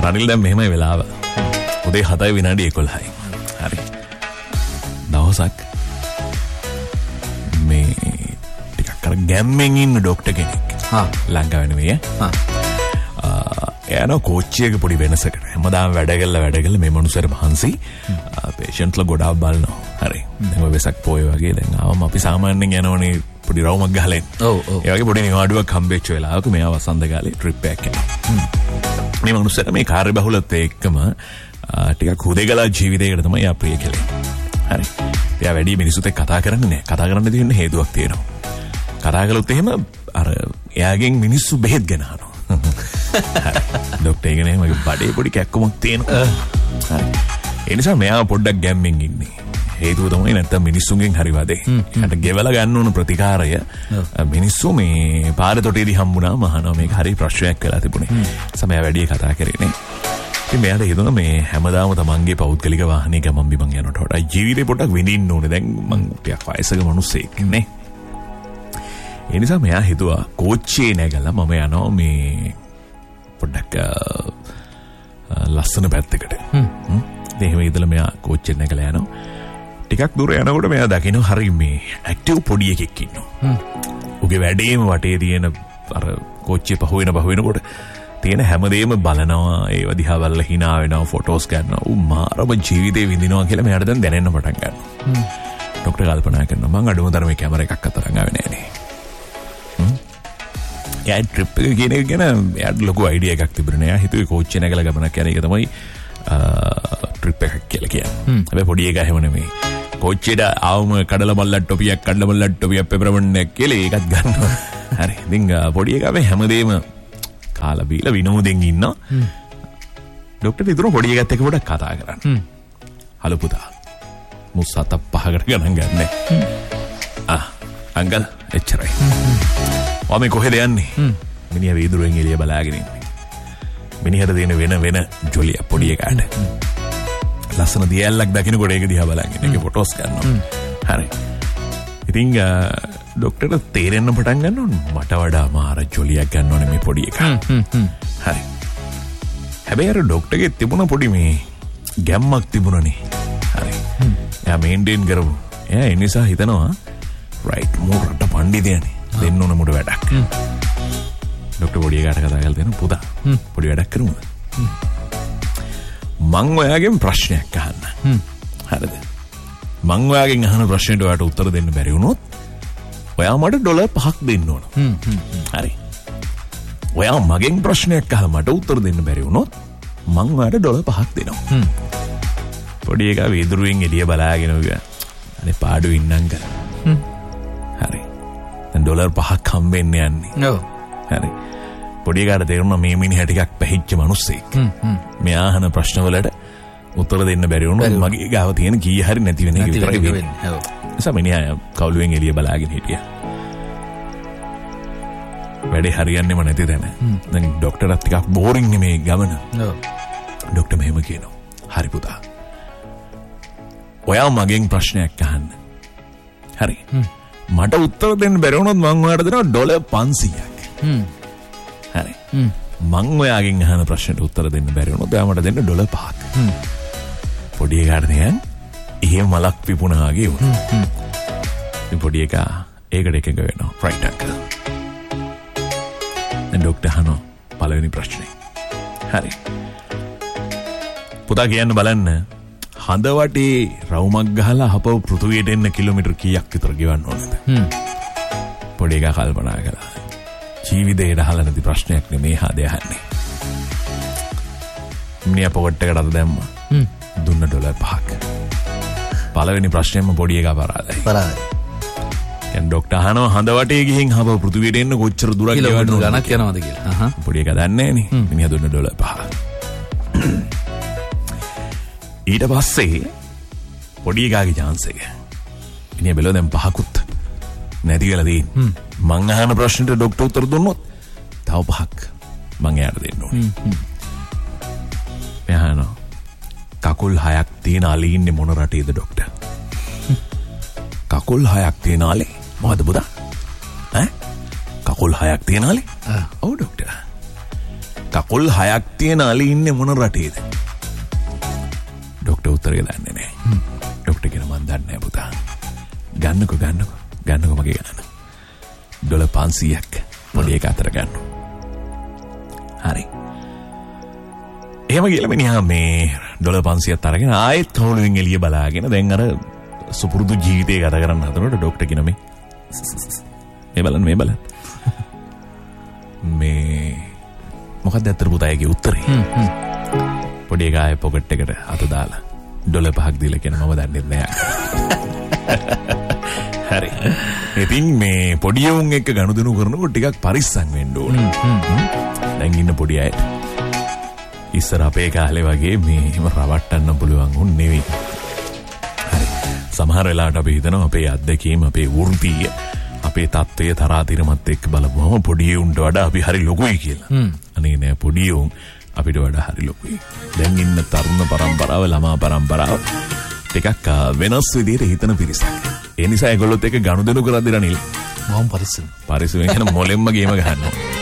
රනිල් දැන් මෙහෙමයි වෙලාව. උදේ 7:11. හරි. දවසක් මේ ටිකක් අර ගැම්මෙන් ඉන්න ડોක්ටර් කෙනෙක්. ලංකාවේ නෙවෙයි එයාන කෝච්චියක පොඩි වෙනසකට. හැමදාම වැඩ කළා මේ මනුස්සයර මහන්සි. පේෂන්ට්ලා ගොඩාක් බලනවා. හරි. දැන් වෙසක් පොය වගේ දැන් ආවම අපි සාමාන්‍යයෙන් යනවනේ පොඩි රවුමක් ගහලා එන්න. ඒ වගේ පොඩි නිවාඩුවක් හම්බෙච්ච වෙලාවක මෙයා වසන්ත කාලේ ට්‍රිප් එකක් යනවා. මේ මනුස්සයර මේ කාර්ය බහුලත්වයේ එක්කම ටිකක් හුදේකලා ජීවිතයකට තමයි යා ප්‍රිය කෙලේ. හරි. එයා වැඩි මිනිස්සුත් එක්ක කතා කරන්නේ නැහැ. කතා කරන්න තියෙන හේතුවක් තියෙනවා. කතා කළොත් එහෙම අර එයාගෙන් මිනිස්සු බෙහෙත් ගෙන අහනවා. ડોක්ටර් කෙනෙක් මගේ බඩේ පොඩි කැක්කමක් තියෙනවා. හරි. ඒ නිසා මෙයා පොඩ්ඩක් ගැම්මෙන් ඉන්නේ. හේතුව තමයි නැත්තම් මිනිස්සුන්ගෙන් හරි වදේ. යට ගෙවලා ගන්න ඕන ප්‍රතිකාරය මිනිස්සු මේ පාරේ තොටේදී හම්බුණාම අහනවා මේක හරි ප්‍රශ්නයක් වෙලා තිබුණේ. සමහර වැඩි කතා කරේ නේ. ඉතින් මෙයාට හිතුණා මේ හැමදාම තමන්ගේ පෞද්ගලික වාහනේ ගමන් බිමන් යනකොට වඩා ජීවිතේ පොඩ්ඩක් විඳින්න ඕනේ. දැන් මං ටිකක් වයසක මිනිස්සෙක් නේ. ඒ නිසා මෙයා හිතුවා කෝච්චියේ නැගලා මම යනවා මේ පොඩ්ඩක් ලස්සන පැත්තකට. එහෙම ඉඳලා මෙයා කෝච්චියෙන් නැගලා යනවා. ටිකක් දුර යනකොට මෙයා දකින්න හරි මේ ඇක්ටිව් පොඩි එකෙක් ඉන්නවා. උගේ වැඩේම වටේ තියෙන අර කෝච්චිය පහුවෙනකොට තියෙන හැමදේම බලනවා. ඒව දිහා බලලා hina වෙනවා, ෆොටෝස් ගන්නවා. මාරම ජීවිතේ විඳිනවා කියලා මෙයාට දැන් දැනෙන්න පටන් ගන්නවා. ડોක්ටර් කල්පනා කරනවා මං අඩුම තරමේ කැමරා එකක් අතරන් ආවේ නෑ නේ. එයා ට්‍රිප් එක කියන එක ගැන එයාට ලොකු අයිඩියා එකක් තිබුණේ නෑ. එයා හිතුවේ කෝච්චිය නැගලා ගමනක් යන එක තමයි ට්‍රිප් එකක් කියලා කියන්නේ. හැබැයි පොඩි එකා එහෙම නෙමෙයි. කෝච්චියට ආවම කඩලා මල්ලක් ටොපියක් පෙපරමන්ට් කියලා ඒකත් ගන්නවා. හරි. ඉතින් පොඩි එකා මේ හැමදේම කාලා බීලා විනෝදෙන් ඉන්නවා. ડોක්ටර් ඉදරෝ පොඩි එකත් එක්ක පොඩක් කතා කරන්න. හලෝ පුතා. මුස්සත 5කට ගණන් ගන්න. අංකල් එච්චරයි. ඔයා මේ කොහෙද යන්නේ? මිනිහා වීදුරුවෙන් එළිය බලාගෙන ඉන්නේ. මිනිහට තියෙන වෙන ජොලිය පොඩි එකාට. ලස්සන දියැලක් දකින්නකොට ඒක දිහා බලාගෙන ඒකේ ෆොටෝස් ගන්නවා. හරි. ඉතින් ડોක්ටර්ට තේරෙන්න පටන් ගන්නවා මට වඩා මාර ජොලියක් ගන්න ඕනේ මේ පොඩි එකා. හරි. හැබැයි අර ડોක්ටර්ගේ තිබුණ පොඩි මේ ගැම්මක් තිබුණනේ. හරි. එයා මේන්ටේන් කරමු. එයා ඒ නිසා හිතනවා රයිට් මොකට පණ්ඩිතයනේ. දෙන්න ඕන මොඩ වැඩක්. ડોක්ටර් පොඩි එකාට කතා කරලා දෙනවා පුතා පොඩි වැඩක් කරමුද? මං ඔයාගෙන් ප්‍රශ්නයක් අහන්න. හරිද? මං ඔයාගෙන් අහන ප්‍රශ්නෙට ඔයාට උත්තර දෙන්න බැරි වුණොත් ඔයා මට ඩොලර් 5ක් දෙන්න ඕන. හරි. ඔයා මගෙන් ප්‍රශ්නයක් අහලා මට උත්තර දෙන්න බැරි වුණොත් මං ඔයාට ඩොලර් 5ක් දෙනවා. පොඩි එකා වීදුරුවෙන් එළිය බලාගෙන ගියා. අනේ පාඩු ඉන්නම් කරා. හරි. දැන් ඩොලර් 5ක් හම්බෙන්නේ යන්නේ. ඔව්. හරි. පොඩි එකාට තේරුණා මේ මිනිහා ටිකක් පැහිච්ච මිනිස්සෙක්. මෙයා අහන ප්‍රශ්න වලට උත්තර දෙන්න බැරි වුණොත් මගේ ගාව තියෙන කීය හරි නැති වෙන එක විතරයි වෙන්නේ. ඔව්. එසම මිනිහා කවුළුවෙන් එළිය බලාගෙන හිටියා. වැඩේ හරියන්නේම නැති දැන. දැන් ડોක්ටර්ත් ටිකක් බෝරින් නෙමේ ගමන. ඔව්. ડોක්ටර් මෙහෙම කියනවා. හරි පුතා. ඔයා මගෙන් ප්‍රශ්නයක් අහන්න. හරි. මට උත්තර දෙන්න බැරි වුණොත් මං ඔයාලට දෙනවා ඩොලර් 500ක්. හරි. මං ඔයාගෙන් අහන ප්‍රශ්නෙට උත්තර දෙන්න බැරි වුණොත් ඔයා මට දෙන්න ඩොලර් 5ක්. පොඩි එකාට නිකන් එහෙම මලක් පිපුණාගේ වුණා. ඉතින් පොඩි එකා ඒකට එකඟ වෙනවා. Right uncle. දැන් ડોක්ටර් අහනවා පළවෙනි ප්‍රශ්නේ. හරි. පුතා කියන්න බලන්න හඳ වටේ රවුමක් ගහලා අපව පෘථුවියට එන්න කිලෝමීටර් කීයක් විතර ගෙවන්න ඕනද? පොඩි එකා කල්පනා කළා. ජීවිතේට අහලා නැති ප්‍රශ්නයක් නෙමේ හදේ අහන්නේ. මිනිහා පොකට් එකට අත දැම්මා. දුන්න ඩොලර් 5ක්. පළවෙනි ප්‍රශ්නේම පොඩි එකා පරාදයි. දැන් ડોක්ටර් අහනවා හඳ වටේ ගිහින් අපව පෘථුවියට එන්න කොච්චර දුරක් ගෙවන්න ඕනද ගණක් යනවද කියලා. පොඩි එකා දන්නේ නැහනේ. මිනිහා දුන්න ඩොලර් 5ක්. ඊට පස්සේ පොඩි එකාගේ chance එක. මිනිහා බැලුවා දැන් 5කුත් නැති වෙලා තියෙන්නේ. මං අහන ප්‍රශ්නෙට ડોක්ටර් උත්තර දුන්නොත් තව 5ක් මං එයාට දෙන්න ඕනේ. මෙහාන කකුල් 6ක් තියෙන අලි ඉන්නේ මොන රටේද ડોක්ටර්? කකුල් 6ක් තියෙන අලි මොකද පුතා? කකුල් 6ක් තියෙන අලි? ඔව් ડોක්ටර්. කකුල් 6ක් තියෙන අලි ඉන්නේ මොන රටේද? ડોක්ටර් උත්තරේ දන්නේ නැහැ. ડોක්ටර් කියන මන් දන්නේ නැහැ පුතා. ගන්නකෝ මගේ ගන්න. $500ක් පොඩි එක අතර ගන්න. හරි. එහෙම කියලා මිනිහා මේ $500ක් අරගෙන ආයෙත් කවුළුවෙන් එළිය බලාගෙන දැන් අර සුපුරුදු ජීවිතේ ගත කරන්න හදනකොට ડોක්ටර් කියන මේ බලන්න මේ මොකක්ද ඇත්තට පුතාගේ උත්තරේ? පොඩි එක ආයෙ පොකට් එකට අත දාලා $5ක් දීලා කියන මම දන්නේ නැහැ. හරි. ඉතින් මේ පොඩි උන් එක්ක ගනුදෙනු කරනකොට ටිකක් පරිස්සම් වෙන්න ඕනේ. දැන් ඉන්න පොඩි අය ඉස්සර අපේ කාලේ වගේ මේව රවට්ටන්න පුළුවන් උන් නෙවෙයි. හරි. සමහර වෙලාවට අපි හිතනවා අපේ අත්දැකීම් අපේ වෘත්තිය අපේ තත්ත්වය තරාතිරමත් එක්ක බලපුවම පොඩි උන්ට වඩා අපි හරි ලොකුයි කියලා. අනේ නෑ පොඩි උන් අපිට වඩා හරි ලොකුයි. දැන් ඉන්න තරුණ පරම්පරාව ළමා පරම්පරාව ටිකක් වෙනස් විදිහට හිතන පිරිසක්. ඒ නිසා ඒගොල්ලොත් එක්ක ගනුදෙනු කරද්දී රනිල් මම පරිස්සම් කියන මොලෙම්ම ගේම ගන්නවා.